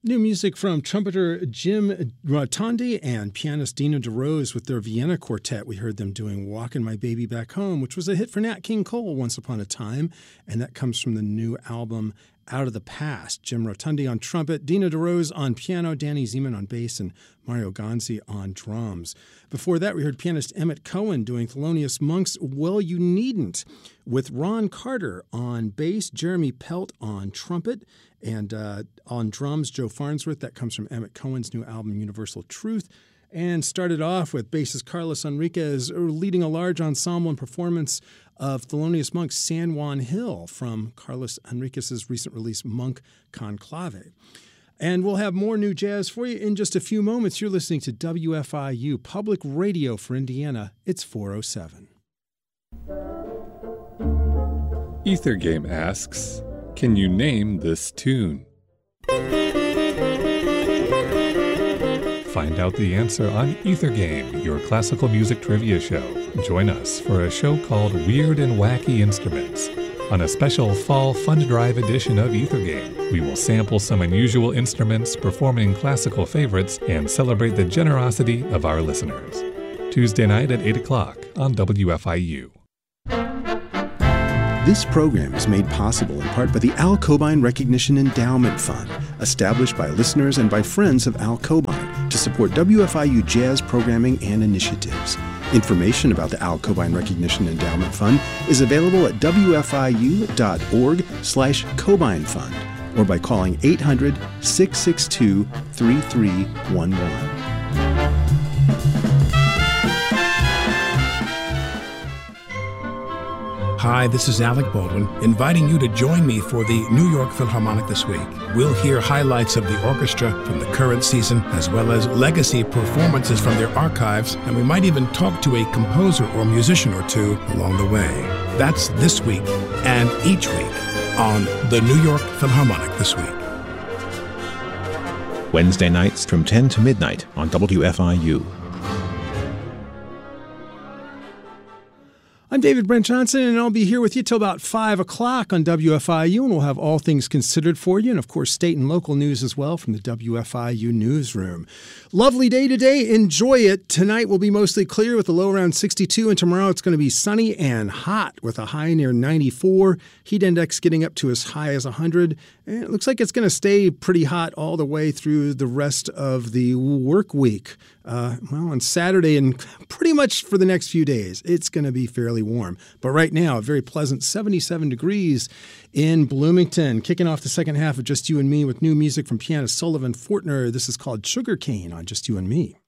New music from trumpeter Jim Rotondi and pianist Dina DeRose with their Vienna Quartet. We heard them doing Walkin' My Baby Back Home, which was a hit for Nat King Cole once upon a time, and that comes from the new album Out of the Past. Jim Rotondi on trumpet, Dina DeRose on piano, Danny Zeman on bass, and Mario Gonzi on drums. Before that, we heard pianist Emmett Cohen doing Thelonious Monk's Well You Needn't, with Ron Carter on bass, Jeremy Pelt on trumpet, and on drums, Joe Farnsworth. That comes from Emmett Cohen's new album, Universal Truth. And started off with bassist Carlos Enriquez leading a large ensemble and performance of Thelonious Monk's San Juan Hill from Carlos Enriquez's recent release, Monk Conclave. And we'll have more new jazz for you in just a few moments. You're listening to WFIU, Public Radio for Indiana. It's 4:07. Ether Game asks, can you name this tune? Find out the answer on Ether Game, your classical music trivia show. Join us for a show called Weird and Wacky Instruments. On a special fall fund drive edition of Ether Game, we will sample some unusual instruments, performing classical favorites, and celebrate the generosity of our listeners. Tuesday night at 8 o'clock on WFIU. This program is made possible in part by the Al Cobain Recognition Endowment Fund, established by listeners and by friends of Al Cobain to support WFIU jazz programming and initiatives. Information about the Al Cobain Recognition Endowment Fund is available at wfiu.org/Cobain Fund or by calling 800-662-3311. Hi, this is Alec Baldwin, inviting you to join me for the New York Philharmonic this week. We'll hear highlights of the orchestra from the current season, as well as legacy performances from their archives, and we might even talk to a composer or musician or two along the way. That's this week and each week on the New York Philharmonic this week. Wednesday nights from 10 to midnight on WFIU. I'm David Brent Johnson, and I'll be here with you till about 5 o'clock on WFIU, and we'll have all things considered for you, and of course state and local news as well from the WFIU newsroom. Lovely day today. Enjoy it. Tonight will be mostly clear with a low around 62, and tomorrow it's going to be sunny and hot with a high near 94. Heat index getting up to as high as 100. And it looks like it's going to stay pretty hot all the way through the rest of the work week. On Saturday and pretty much for the next few days, it's going to be fairly warm. But right now, a very pleasant 77 degrees in Bloomington. Kicking off the second half of Just You and Me with new music from pianist Sullivan Fortner. This is called Sugarcane on Just You and Me.